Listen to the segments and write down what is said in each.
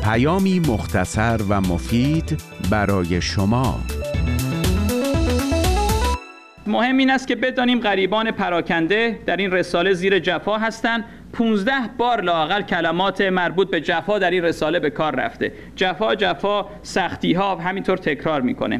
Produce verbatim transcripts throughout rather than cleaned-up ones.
پیامی مختصر و مفید برای شما. مهم این است که بدانیم غریبان پراکنده در این رساله زیر جفا هستند. پونزده بار لااقل کلمات مربوط به جفا در این رساله به کار رفته. جفا جفا سختی ها همینطور تکرار میکنه.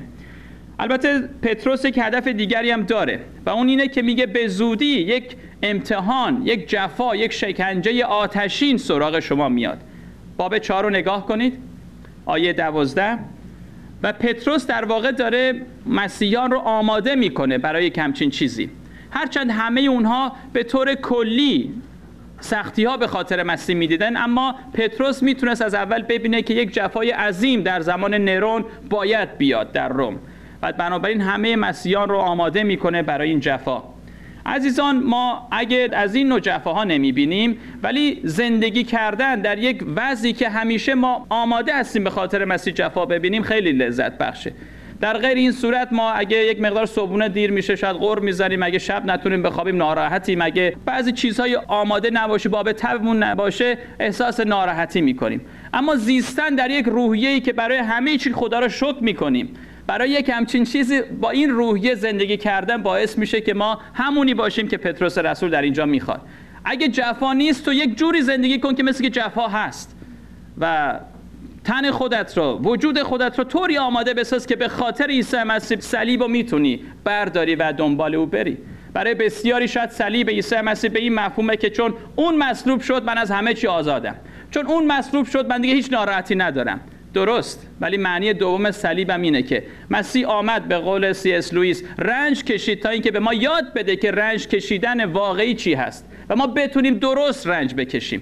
البته پتروس یک هدف دیگری هم داره و اون اینه که میگه به زودی یک امتحان، یک جفا، یک شکنجه آتشین سراغ شما میاد. باب چهار رو نگاه کنید، آیه دوازده. و پتروس در واقع داره مسیحیان رو آماده میکنه برای همچین چیزی. هرچند همه اونها به طور کلی سختی ها به خاطر مسیح میدیدن، اما پتروس میتونست از اول ببینه که یک جفای عظیم در زمان نرون باید بیاد در روم و بنابراین همه مسیحیان رو آماده میکنه برای این جفا. عزیزان، ما اگه از این نوع جفاها نمیبینیم ولی زندگی کردن در یک وضعی که همیشه ما آماده هستیم به خاطر مسیح جفا ببینیم خیلی لذت بخشه. در غیر این صورت ما اگه یک مقدار صبحونه دیر میشه شاید غر میزنیم، اگه شب نتونیم بخوابیم ناراحتیم، اگه بعضی چیزهای آماده نباشه، باب تبمون نباشه، احساس ناراحتی میکنیم. اما زیستن در یک روحیه‌ای که برای همه چیز خدا رو شکر میکنیم، برای یک همچین چیزی با این روحیه زندگی کردن باعث میشه که ما همونی باشیم که پتروس رسول در اینجا میخواد. اگه جفا نیست تو یک جوری زندگی کن که مثل که جفا هست و تن خودت رو، وجود خودت رو طوری آماده بساز که به خاطر عیسی مسیح صلیب رو میتونی برداری و دنبال او بری. برای بسیاری شاید صلیب عیسی مسیح به این مفهومه که چون اون مصلوب شد من از همه چی آزادم، چون اون مصلوب شد من دیگه هیچ ناراحتی ندارم. درست، ولی معنی دوم صلیبم اینه که مسیح آمد، به قول سی اس لوئیس، رنج کشید تا اینکه به ما یاد بده که رنج کشیدن واقعی چی هست و ما بتونیم درست رنج بکشیم.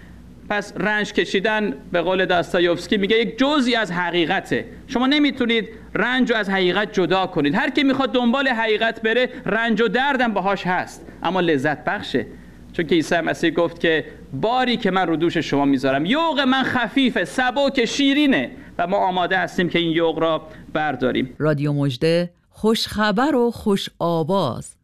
پس رنج کشیدن به قول داستایوفسکی میگه یک جزئی از حقیقته. شما نمیتونید رنج رو از حقیقت جدا کنید. هر کی میخواد دنبال حقیقت بره رنج و دردم باهاش هست، اما لذت بخشه، چون که عیسی مسیح گفت که باری که من رو دوش شما میذارم، یوغ من خفیفه، سبک، شیرینه و ما آماده هستیم که این یوغ را برداریم. رادیو مژده، خوش خبر و خوش آواز.